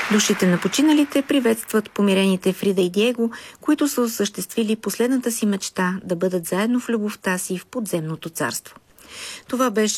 Душите на починалите приветстват помирените Фрида и Диего, които са осъществили последната си мечта да бъдат заедно в любовта си в подземното царство. Това беше